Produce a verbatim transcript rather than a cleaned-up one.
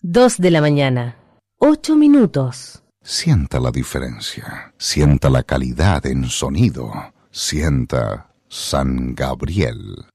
Dos de la mañana, ocho minutos. Sienta la diferencia, sienta la calidad en sonido, sienta San Gabriel.